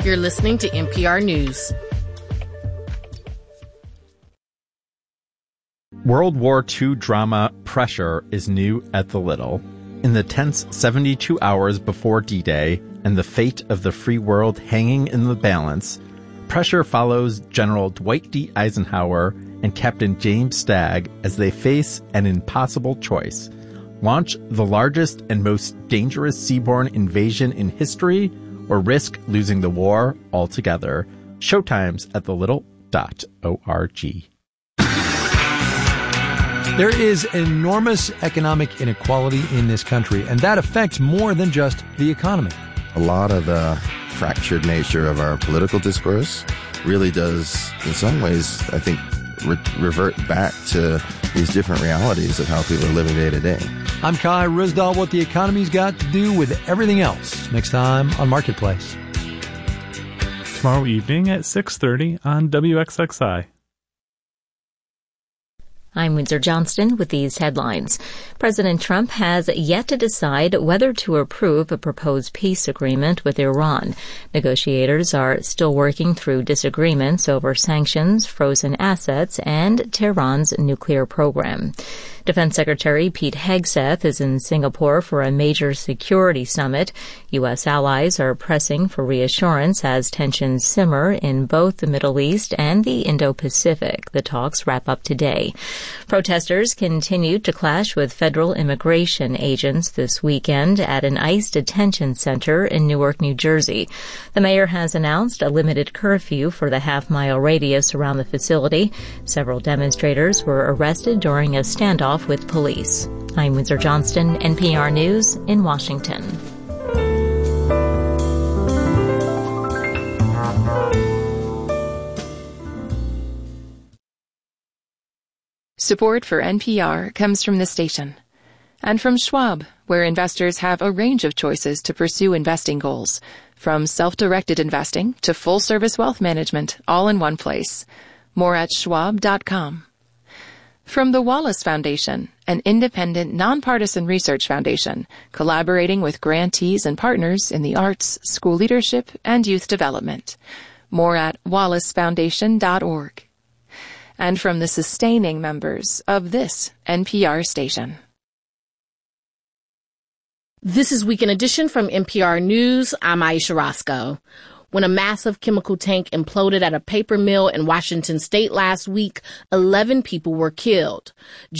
You're listening to NPR News. World War II drama Pressure is new at the Little. In the tense 72 hours before D-Day and the fate of the free world hanging in the balance, Pressure follows General Dwight D. Eisenhower and Captain James Stagg as they face an impossible choice: launch the largest and most dangerous seaborne invasion in history, or risk losing the war altogether. Showtimes at thelittle.org. There is enormous economic inequality in this country, and that affects more than just the economy. A lot of the fractured nature of our political discourse really does, in some ways, I think, revert back to these different realities of how people are living day to day. I'm Kai Ryssdal. What the economy's got to do with everything else. Next time on Marketplace. Tomorrow evening at 6:30 on WXXI. I'm Windsor Johnston with these headlines. President Trump has yet to decide whether to approve a proposed peace agreement with Iran. Negotiators are still working through disagreements over sanctions, frozen assets, and Tehran's nuclear program. Defense Secretary Pete Hegseth is in Singapore for a major security summit. U.S. allies are pressing for reassurance as tensions simmer in both the Middle East and the Indo-Pacific. The talks wrap up today. Protesters continued to clash with federal immigration agents this weekend at an ICE detention center in Newark, New Jersey. The mayor has announced a limited curfew for the half-mile radius around the facility. Several demonstrators were arrested during a standoff with police. I'm Windsor Johnston, NPR News in Washington. Support for NPR comes from this station and from Schwab, where investors have a range of choices to pursue investing goals, from self-directed investing to full-service wealth management, all in one place. More at schwab.com. From the Wallace Foundation, an independent, nonpartisan research foundation collaborating with grantees and partners in the arts, school leadership, and youth development. More at wallacefoundation.org. And from the sustaining members of this NPR station. This is Weekend Edition from NPR News. I'm Aisha Roscoe. When a massive chemical tank imploded at a paper mill in Washington state last week, 11 people were killed.